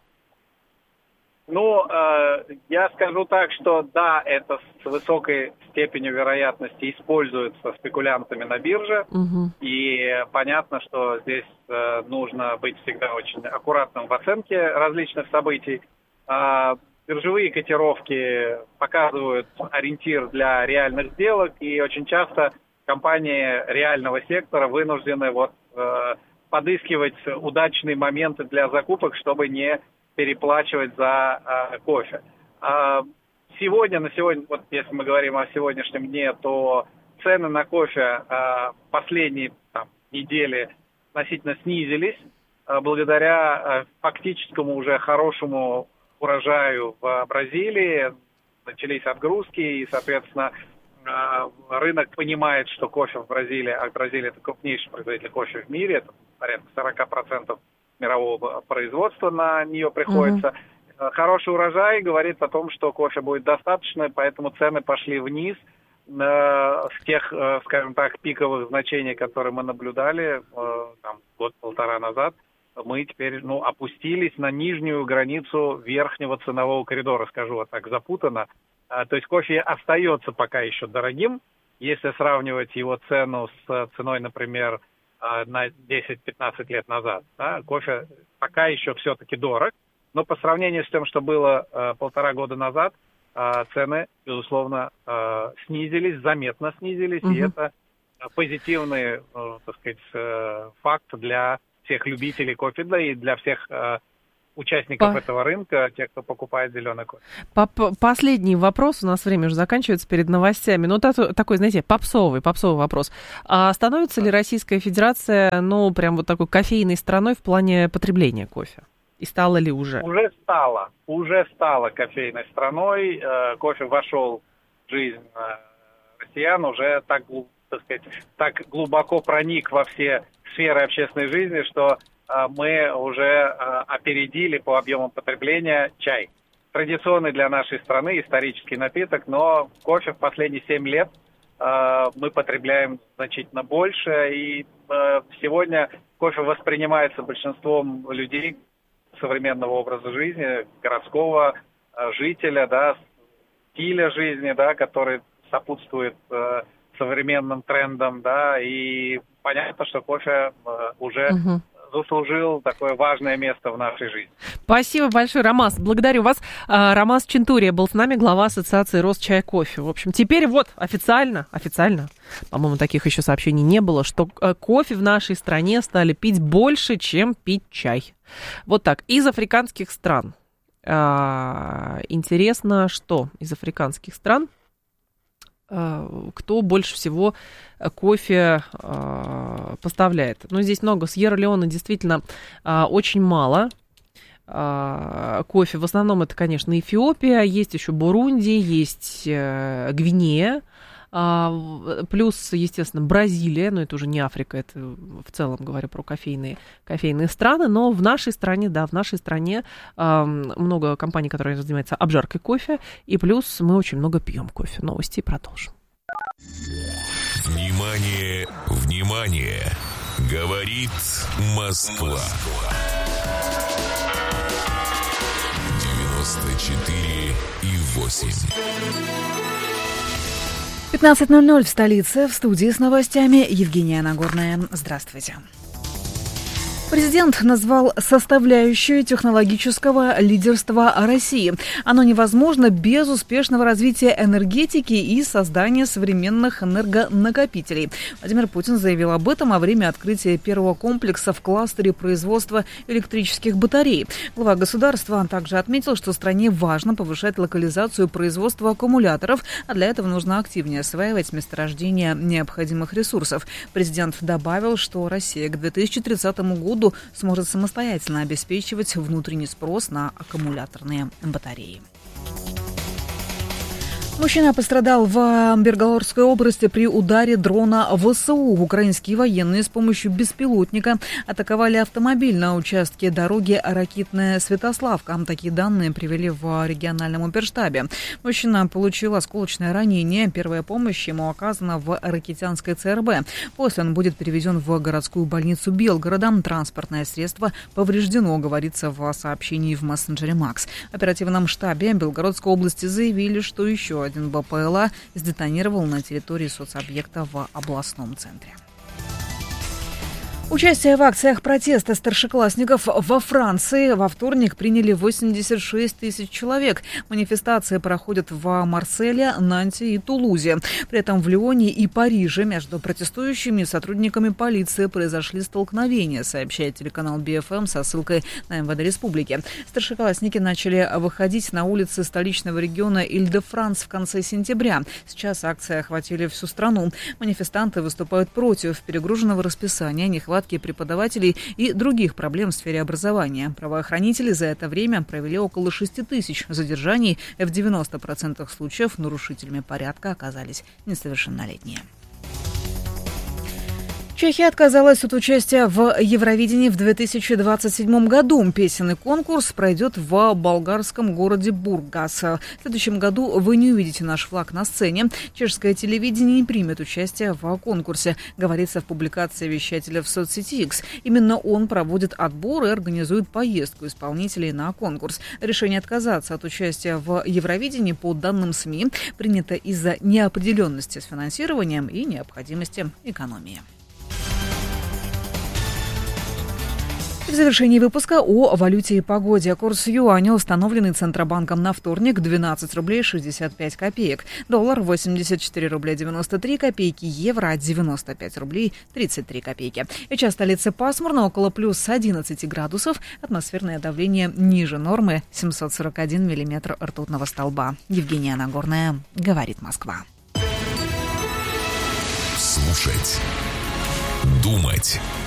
Ну, э, я скажу так, что да, это с высокой степенью вероятности используется спекулянтами на бирже, угу. и понятно, что здесь э, нужно быть всегда очень аккуратным в оценке различных событий. Э, биржевые котировки показывают ориентир для реальных сделок, и очень часто компании реального сектора вынуждены вот, э, подыскивать удачные моменты для закупок, чтобы не переплачивать за э, кофе. А сегодня, на сегодня, вот если мы говорим о сегодняшнем дне, то цены на кофе э, последние там, недели значительно снизились э, благодаря э, фактическому уже хорошему урожаю в Бразилии. Начались отгрузки, и, соответственно, э, рынок понимает, что кофе в Бразилии, а Бразилия это крупнейший производитель кофе в мире, это порядка сорок процентов мирового производства на нее приходится. Uh-huh. Хороший урожай говорит о том, что кофе будет достаточно, поэтому цены пошли вниз э, с тех, э, скажем так, пиковых значений, которые мы наблюдали э, там, год-полтора назад. мы теперь ну, опустились на нижнюю границу верхнего ценового коридора, скажу вот так запутанно. А, то есть кофе остается пока еще дорогим, если сравнивать его цену с ценой, например, на десять-пятнадцать лет назад. Да, кофе пока еще все-таки дорог, но по сравнению с тем, что было э, полтора года назад, э, цены, безусловно, э, снизились, заметно снизились, угу. и это позитивный, э, так сказать, э, факт для всех любителей кофе, да и для всех э, участников По... этого рынка, тех, кто покупает зеленый кофе. Последний вопрос, у нас время уже заканчивается перед новостями. Ну, такой, знаете, попсовый, попсовый вопрос. А становится ли Российская Федерация, ну, прям вот такой кофейной страной в плане потребления кофе? И стало ли уже? Уже стало, уже стало кофейной страной. Кофе вошел в жизнь россиян, уже так, так сказать, так глубоко проник во все сферы общественной жизни, что мы уже опередили по объемам потребления чай. Традиционный для нашей страны исторический напиток, но кофе в последние семь лет мы потребляем значительно больше. И сегодня кофе воспринимается большинством людей современного образа жизни, городского жителя, да, стиля жизни, да, который сопутствует современным трендам, да, и понятно, что кофе уже... Угу. заслужил такое важное место в нашей жизни. Спасибо большое, Ромас. Благодарю вас. Ромас Чинтурия был с нами, глава Ассоциации Росчай Кофе. В общем, теперь вот официально, официально, по-моему, таких еще сообщений не было, что кофе в нашей стране стали пить больше, чем пить чай. Вот так. Из африканских стран. Интересно, что из африканских стран кто больше всего кофе э, поставляет. Ну, здесь много. Сьерра-Леоне действительно э, очень мало э, кофе. В основном это, конечно, Эфиопия, есть еще Бурунди, есть э, Гвинея, э, плюс, естественно, Бразилия, но это уже не Африка, это в целом говорю про кофейные, кофейные страны, но в нашей стране, да, в нашей стране э, много компаний, которые занимаются обжаркой кофе, и плюс мы очень много пьем кофе. Новости и продолжим. Внимание, внимание! Говорит Москва. девяносто четыре и восемь. пятнадцать ноль ноль в столице. В студии с новостями Евгения Нагорная. Здравствуйте. Президент назвал составляющую технологического лидерства России. Оно невозможно без успешного развития энергетики и создания современных энергонакопителей. Владимир Путин заявил об этом во время открытия первого комплекса в кластере производства электрических батарей. Глава государства также отметил, что стране важно повышать локализацию производства аккумуляторов, а для этого нужно активнее осваивать месторождения необходимых ресурсов. Президент добавил, что Россия к две тысячи тридцатому году сможет самостоятельно обеспечивать внутренний спрос на аккумуляторные батареи. Мужчина пострадал в Белгородской области при ударе дрона ВСУ. Украинские военные с помощью беспилотника атаковали автомобиль на участке дороги Ракитная-Святославка. Такие данные привели в региональном оперштабе. Мужчина получил осколочное ранение. Первая помощь ему оказана в Ракитянской ЦРБ. После он будет переведен в городскую больницу Белгорода. Транспортное средство повреждено, говорится в сообщении в мессенджере Макс. В оперативном штабе Белгородской области заявили, что еще один БПЛА сдетонировал на территории соцобъекта в областном центре. Участие в акциях протеста старшеклассников во Франции во вторник приняли восемьдесят шесть тысяч человек. Манифестации проходят в Марселе, Нанте и Тулузе. При этом в Лионе и Париже между протестующими и сотрудниками полиции произошли столкновения, сообщает телеканал би эф эм со ссылкой на эм вэ дэ республики. Старшеклассники начали выходить на улицы столичного региона Иль-де-Франс в конце сентября. Сейчас акции охватили всю страну. Манифестанты выступают против перегруженного расписания, нехватки преподавателей и других проблем в сфере образования. Правоохранители за это время провели около шести тысяч задержаний. В девяноста процентах случаев нарушителями порядка оказались несовершеннолетние. Чехия отказалась от участия в Евровидении в две тысячи двадцать седьмом году. Песенный конкурс пройдет в болгарском городе Бургас. В следующем году вы не увидите наш флаг на сцене. Чешское телевидение не примет участие в конкурсе, говорится в публикации вещателя в соцсети X. Именно он проводит отбор и организует поездку исполнителей на конкурс. Решение отказаться от участия в Евровидении, по данным СМИ, принято из-за неопределенности с финансированием и необходимости экономии. В завершении выпуска о валюте и погоде. Курс юаня, установленный Центробанком на вторник, двенадцать рублей шестьдесят пять копеек. Доллар восемьдесят четыре рубля девяносто три копейки. Евро девяносто пять рублей тридцать три копейки. Сейчас в столице пасмурно, около плюс одиннадцать градусов. Атмосферное давление ниже нормы, семьсот сорок один миллиметр ртутного столба. Евгения Нагорная, говорит Москва. Слушать. Думать.